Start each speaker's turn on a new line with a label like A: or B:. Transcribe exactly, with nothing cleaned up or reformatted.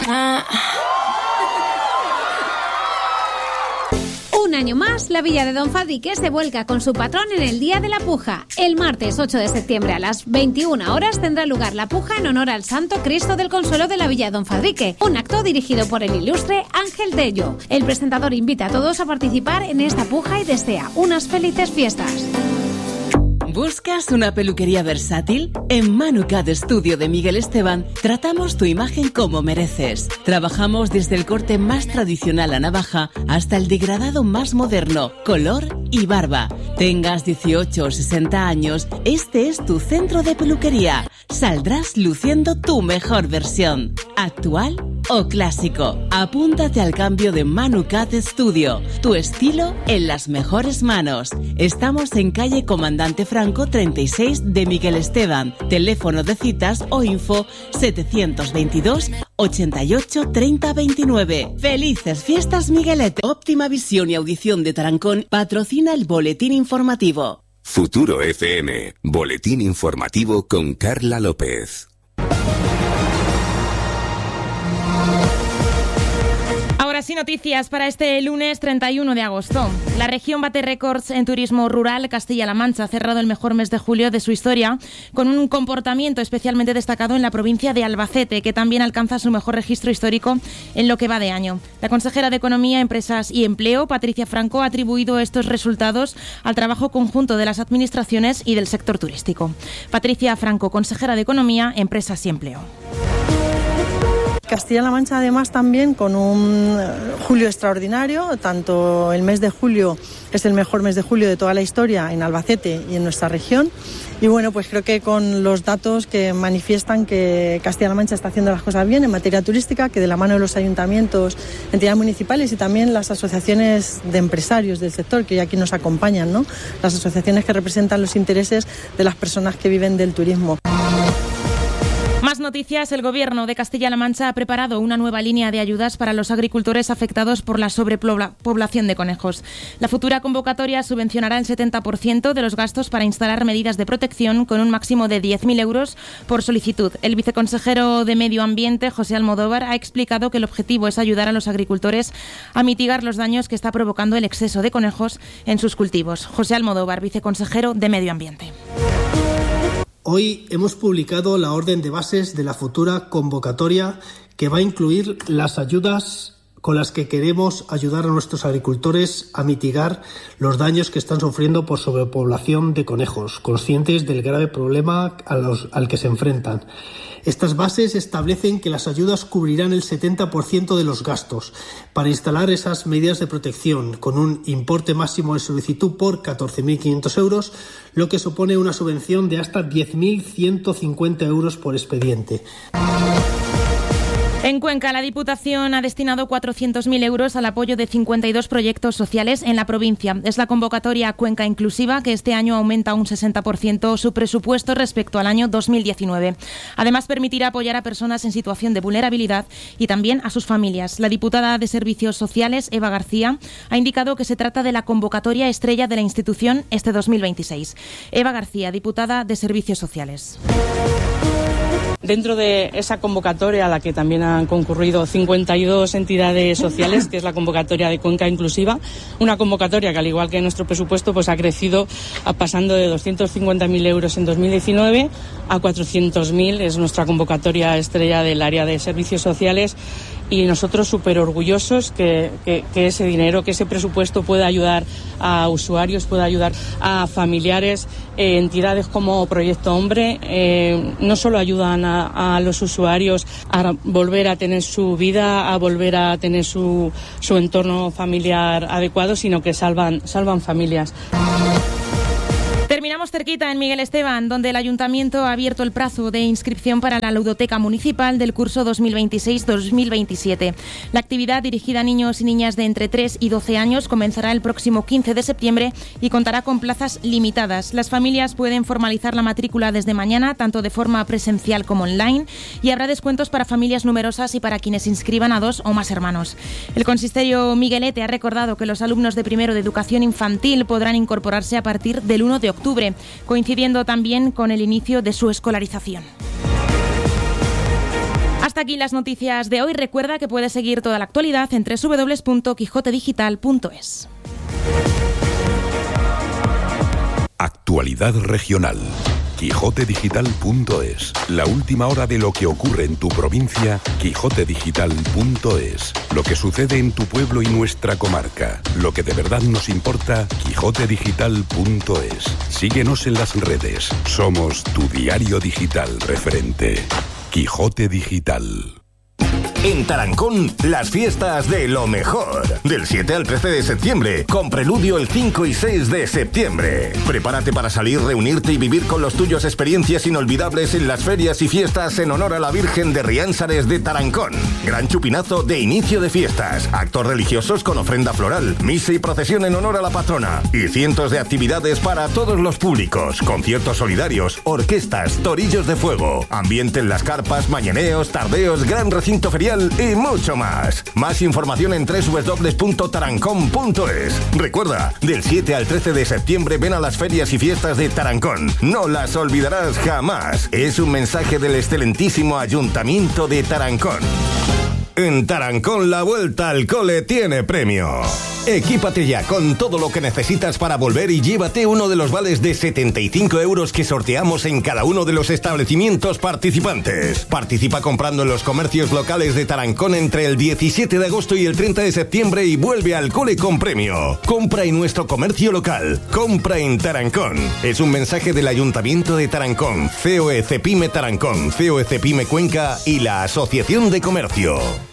A: Ah.
B: Un año más, la Villa de Don Fadrique se vuelca con su patrón en el Día de la Puja. El martes ocho de septiembre a las veintiuna horas tendrá lugar la puja en honor al Santo Cristo del Consuelo de la Villa de Don Fadrique, un acto dirigido por el ilustre Ángel Tello. El presentador invita a todos a participar en esta puja y desea unas felices fiestas.
C: ¿Buscas una peluquería versátil? En Manucat Studio de Miguel Esteban tratamos tu imagen como mereces. Trabajamos desde el corte más tradicional a navaja hasta el degradado más moderno, color y barba. Tengas dieciocho o sesenta años, este es tu centro de peluquería. Saldrás luciendo tu mejor versión, actual o clásico. Apúntate al cambio de Manucat Studio, tu estilo en las mejores manos. Estamos en calle Comandante Franco treinta y seis de Miguel Esteban. Teléfono de citas o info setecientos veintidós ochenta y ocho treinta veintinueve. ¡Felices fiestas, Miguelete! Óptima Visión y Audición de Tarancón patrocina el boletín informativo.
D: Futuro F M, boletín informativo con Carla López.
E: Ahora sí, noticias para este lunes treinta y uno de agosto. La región bate récords en turismo rural. Castilla-La Mancha ha cerrado el mejor mes de julio de su historia con un comportamiento especialmente destacado en la provincia de Albacete, que también alcanza su mejor registro histórico en lo que va de año. La consejera de Economía, Empresas y Empleo, Patricia Franco, ha atribuido estos resultados al trabajo conjunto de las administraciones y del sector turístico. Patricia Franco, consejera de Economía, Empresas y Empleo.
F: Castilla-La Mancha además también con un julio extraordinario, tanto el mes de julio es el mejor mes de julio de toda la historia en Albacete y en nuestra región, y bueno, pues creo que con los datos que manifiestan que Castilla-La Mancha está haciendo las cosas bien en materia turística, que de la mano de los ayuntamientos, entidades municipales y también las asociaciones de empresarios del sector que aquí nos acompañan, ¿no? Las asociaciones que representan los intereses de las personas que viven del turismo.
E: Más noticias. El Gobierno de Castilla-La Mancha ha preparado una nueva línea de ayudas para los agricultores afectados por la sobrepoblación de conejos. La futura convocatoria subvencionará el setenta por ciento de los gastos para instalar medidas de protección con un máximo de diez mil euros por solicitud. El viceconsejero de Medio Ambiente, José Almodóvar, ha explicado que el objetivo es ayudar a los agricultores a mitigar los daños que está provocando el exceso de conejos en sus cultivos. José Almodóvar, viceconsejero de Medio Ambiente.
G: Hoy hemos publicado la orden de bases de la futura convocatoria que va a incluir las ayudas con las que queremos ayudar a nuestros agricultores a mitigar los daños que están sufriendo por sobrepoblación de conejos, conscientes del grave problema a los, al que se enfrentan. Estas bases establecen que las ayudas cubrirán el setenta por ciento de los gastos para instalar esas medidas de protección, con un importe máximo de solicitud por catorce mil quinientos euros, lo que supone una subvención de hasta diez mil ciento cincuenta euros por expediente.
E: En Cuenca, la Diputación ha destinado cuatrocientos mil euros al apoyo de cincuenta y dos proyectos sociales en la provincia. Es la convocatoria Cuenca Inclusiva, que este año aumenta un sesenta por ciento su presupuesto respecto al año dos mil diecinueve. Además, permitirá apoyar a personas en situación de vulnerabilidad y también a sus familias. La diputada de Servicios Sociales, Eva García, ha indicado que se trata de la convocatoria estrella de la institución este dos mil veintiséis. Eva García, diputada de Servicios Sociales.
H: Dentro de esa convocatoria a la que también han concurrido cincuenta y dos entidades sociales, que es la convocatoria de Cuenca Inclusiva, una convocatoria que, al igual que nuestro presupuesto, pues ha crecido pasando de doscientos cincuenta mil euros en dos mil diecinueve a cuatrocientos mil, es nuestra convocatoria estrella del área de servicios sociales, y nosotros súper orgullosos que, que, que ese dinero, que ese presupuesto pueda ayudar a usuarios, pueda ayudar a familiares. Eh, entidades como Proyecto Hombre eh, no solo ayudan a, a los usuarios a volver a tener su vida, a volver a tener su, su entorno familiar adecuado, sino que salvan, salvan familias.
E: Terminamos cerquita en Miguel Esteban, donde el Ayuntamiento ha abierto el plazo de inscripción para la ludoteca municipal del curso dos mil veintiséis dos mil veintisiete. La actividad, dirigida a niños y niñas de entre tres y doce años, comenzará el próximo quince de septiembre y contará con plazas limitadas. Las familias pueden formalizar la matrícula desde mañana, tanto de forma presencial como online, y habrá descuentos para familias numerosas y para quienes inscriban a dos o más hermanos. El consistorio Miguelete ha recordado que los alumnos de primero de educación infantil podrán incorporarse a partir del uno de octubre. octubre, coincidiendo también con el inicio de su escolarización. Hasta aquí las noticias de hoy. Recuerda que puedes seguir toda la actualidad en doble u doble u doble u punto quijote digital punto es.
A: Actualidad regional. quijote digital punto es. La última hora de lo que ocurre en tu provincia, quijote digital punto es. Lo que sucede en tu pueblo y nuestra comarca. Lo que de verdad nos importa, quijote digital punto es. Síguenos en las redes. Somos tu diario digital referente. Quijote Digital.
I: En Tarancón, las fiestas de lo mejor. Del siete al trece de septiembre, con preludio el cinco y seis de septiembre. Prepárate para salir, reunirte y vivir con los tuyos experiencias inolvidables en las ferias y fiestas en honor a la Virgen de Riánsares de Tarancón. Gran chupinazo de inicio de fiestas, actos religiosos con ofrenda floral, misa y procesión en honor a la patrona y cientos de actividades para todos los públicos, conciertos solidarios, orquestas, torillos de fuego, ambiente en las carpas, mañaneos, tardeos, gran recinto ferial y mucho más. Más información en doble u doble u doble u punto tarancón punto es. Recuerda, del siete al trece de septiembre ven a las ferias y fiestas de Tarancón. No las olvidarás jamás. Es un mensaje del excelentísimo Ayuntamiento de Tarancón. En Tarancón la vuelta al cole tiene premio. Equípate ya con todo lo que necesitas para volver y llévate uno de los vales de setenta y cinco euros que sorteamos en cada uno de los establecimientos participantes. Participa comprando en los comercios locales de Tarancón entre el diecisiete de agosto y el treinta de septiembre y vuelve al cole con premio. Compra en nuestro comercio local. Compra en Tarancón. Es un mensaje del Ayuntamiento de Tarancón, C O E Cepime Tarancón, C O E Cepime Cuenca y la Asociación de Comercio.